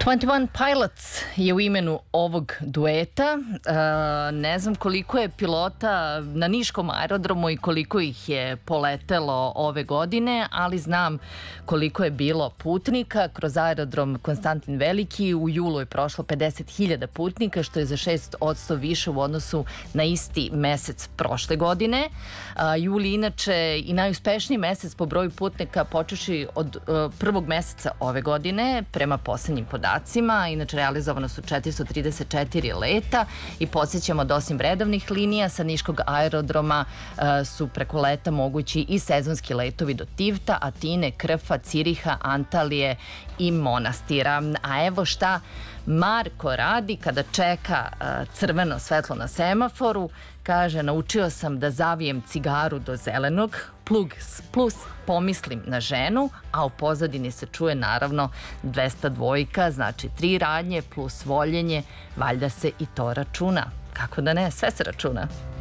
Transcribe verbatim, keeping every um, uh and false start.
dvadeset jedan Pilots je u imenu ovog dueta. Ne znam koliko je pilota na niškom aerodromu i koliko ih je poletelo ove godine, ali znam koliko je bilo putnika. Kroz aerodrom Konstantin Veliki u julu je prošlo pedeset hiljada putnika, što je za šest posto više u odnosu na isti mesec prošle godine. Juli inače i najuspešniji mesec po broju putnika počeši od prvog meseca ove godine, prema poslednjim podacima. Inače, realizovano su četiristo trideset četiri leta i podsjećamo da osim redovnih linija sa niškog aerodroma su preko leta mogući i sezonski letovi do Tivta, Atine, Krfa, Ciriha, Antalije i Monastira. A evo šta Marko radi kada čeka crveno svetlo na semaforu. Kaže, naučio sam da zavijem cigaru do zelenog, plus pomislim na ženu, a u pozadini se čuje naravno dvesta dvojka, znači tri radnje plus voljenje, valjda se i to računa. Kako da ne, sve se računa.